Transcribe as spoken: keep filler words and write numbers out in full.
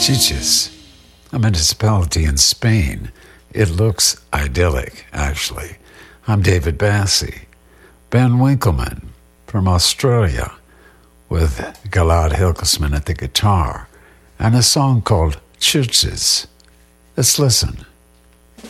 Sitges, a municipality in Spain. It looks idyllic, actually. I'm David Bassey. Ben Winkleman from Australia with Gilad Hilkesman at the guitar and a song called Churches. Let's listen.